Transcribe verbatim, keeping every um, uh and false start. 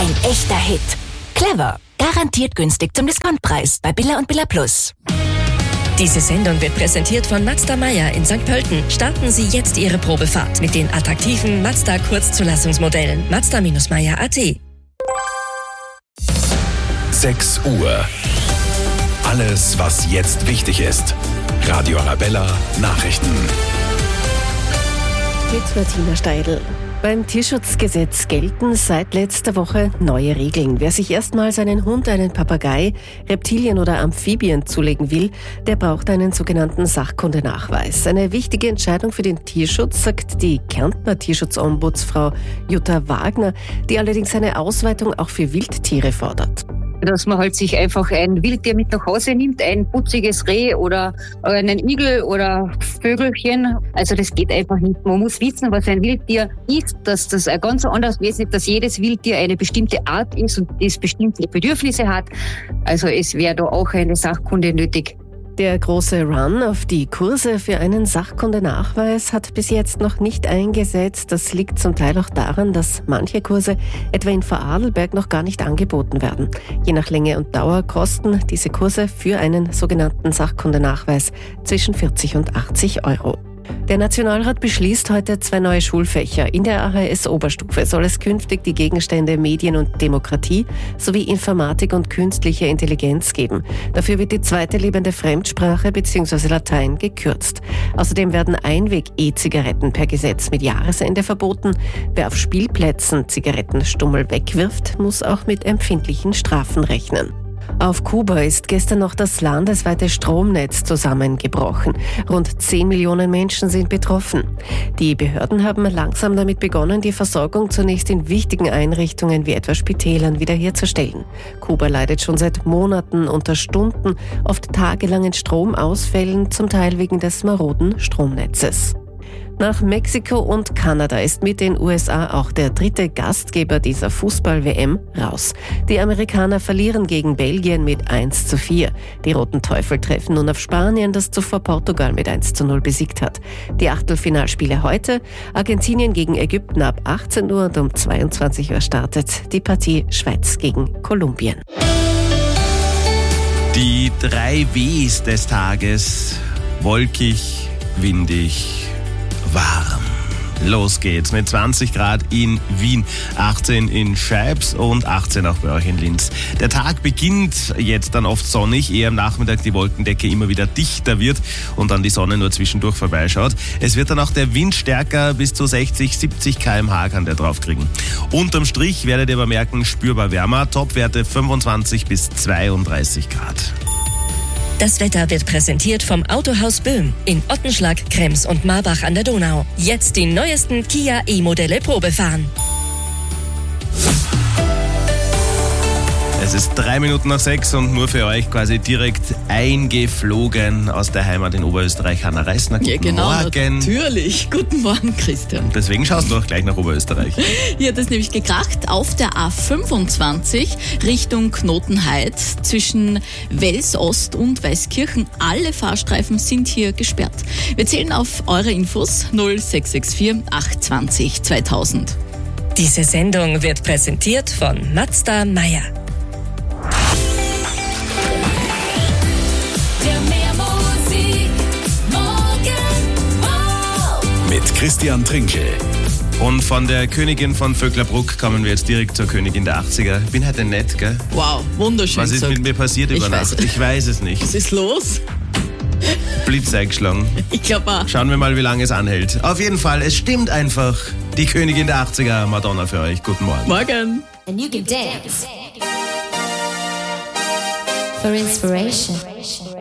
Ein echter Hit. Clever. Garantiert günstig zum Discountpreis bei Billa und Billa Plus. Diese Sendung wird präsentiert von Mazda Meier in Sankt Pölten. Starten Sie jetzt Ihre Probefahrt mit den attraktiven Mazda Kurzzulassungsmodellen. Mazda-Meier punkt at. sechs Uhr. Alles, was jetzt wichtig ist. Radio Arabella Nachrichten. Mit Martina Steidl. Beim Tierschutzgesetz gelten seit letzter Woche neue Regeln. Wer sich erstmals einen Hund, einen Papagei, Reptilien oder Amphibien zulegen will, der braucht einen sogenannten Sachkundenachweis. Eine wichtige Entscheidung für den Tierschutz, sagt die Kärntner Tierschutzombudsfrau Jutta Wagner, die allerdings eine Ausweitung auch für Wildtiere fordert. Dass man halt sich einfach ein Wildtier mit nach Hause nimmt, ein putziges Reh oder einen Igel oder Vögelchen. Also das geht einfach nicht. Man muss wissen, was ein Wildtier ist, dass das ein ganz anderes Wesen ist, dass jedes Wildtier eine bestimmte Art ist und das bestimmte Bedürfnisse hat. Also es wäre da auch eine Sachkunde nötig. Der große Run auf die Kurse für einen Sachkundenachweis hat bis jetzt noch nicht eingesetzt. Das liegt zum Teil auch daran, dass manche Kurse etwa in Vorarlberg noch gar nicht angeboten werden. Je nach Länge und Dauer kosten diese Kurse für einen sogenannten Sachkundenachweis zwischen vierzig und achtzig Euro. Der Nationalrat beschließt heute zwei neue Schulfächer. In der A H S-Oberstufe soll es künftig die Gegenstände Medien und Demokratie sowie Informatik und künstliche Intelligenz geben. Dafür wird die zweite lebende Fremdsprache bzw. Latein gekürzt. Außerdem werden Einweg-E-Zigaretten per Gesetz mit Jahresende verboten. Wer auf Spielplätzen Zigarettenstummel wegwirft, muss auch mit empfindlichen Strafen rechnen. Auf Kuba ist gestern noch das landesweite Stromnetz zusammengebrochen. Rund zehn Millionen Menschen sind betroffen. Die Behörden haben langsam damit begonnen, die Versorgung zunächst in wichtigen Einrichtungen wie etwa Spitälern wiederherzustellen. Kuba leidet schon seit Monaten unter Stunden, oft tagelangen Stromausfällen, zum Teil wegen des maroden Stromnetzes. Nach Mexiko und Kanada ist mit den U S A auch der dritte Gastgeber dieser Fußball-W M raus. Die Amerikaner verlieren gegen Belgien mit eins zu vier. Die Roten Teufel treffen nun auf Spanien, das zuvor Portugal mit eins zu null besiegt hat. Die Achtelfinalspiele heute: Argentinien gegen Ägypten ab achtzehn Uhr und um zweiundzwanzig Uhr startet die Partie Schweiz gegen Kolumbien. Die drei Ws des Tages: wolkig, windig, warm. Los geht's mit zwanzig Grad in Wien, achtzehn in Scheibs und achtzehn auch bei euch in Linz. Der Tag beginnt jetzt dann oft sonnig, eher am Nachmittag die Wolkendecke immer wieder dichter wird und dann die Sonne nur zwischendurch vorbeischaut. Es wird dann auch der Wind stärker, bis zu sechzig, siebzig Kilometer pro Stunde kann der draufkriegen. Unterm Strich werdet ihr aber merken, spürbar wärmer, Topwerte fünfundzwanzig bis zweiunddreißig Grad. Das Wetter wird präsentiert vom Autohaus Böhm in Ottenschlag, Krems und Marbach an der Donau. Jetzt die neuesten Kia E-Modelle Probe fahren. Es ist drei Minuten nach sechs und nur für euch quasi direkt eingeflogen aus der Heimat in Oberösterreich. Hanna Reisner, guten ja, genau, Morgen. Natürlich. Guten Morgen, Christian. Deswegen schaust du auch gleich nach Oberösterreich. Hier hat es nämlich gekracht auf der A fünfundzwanzig Richtung Knotenheid zwischen Wels-Ost und Weißkirchen. Alle Fahrstreifen sind hier gesperrt. Wir zählen auf eure Infos null sechs sechs vier acht zwanzig zweitausend. Diese Sendung wird präsentiert von Mazda Meier. Mit Christian Trinkel. Und von der Königin von Vöcklerbruck kommen wir jetzt direkt zur Königin der achtziger. Ich bin heute nett, gell? Wow, wunderschön. Was ist gesagt. mit mir passiert über ich Nacht? Weiß. Ich weiß es nicht. Was ist los? Blitz eingeschlagen. Ich glaube auch. Schauen wir mal, wie lange es anhält. Auf jeden Fall, es stimmt einfach. Die Königin der achtziger, Madonna für euch. Guten Morgen. Morgen. And you can dance for inspiration.